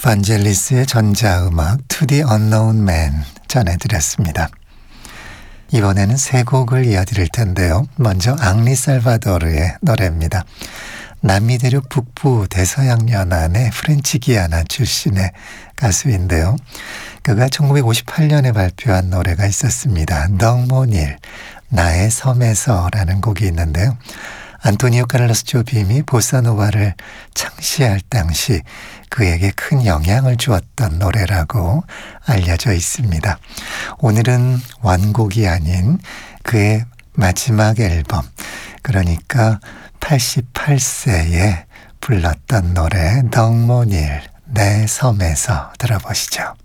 반젤리스의 전자음악 To the Unknown Man 전해드렸습니다. 이번에는 세 곡을 이어드릴 텐데요. 먼저 앙리 살바도르의 노래입니다. 남미 대륙 북부 대서양 연안의 프렌치 기아나 출신의 가수인데요. 그가 1958년에 발표한 노래가 있었습니다. 덩모닐, 나의 섬에서라는 곡이 있는데요. 안토니오 카를로스 조빔이 보사노바를 창시할 당시 그에게 큰 영향을 주었던 노래라고 알려져 있습니다. 오늘은 완곡이 아닌 그의 마지막 앨범, 그러니까 88세에 불렀던 노래 덩모닐, 내 섬에서 들어보시죠.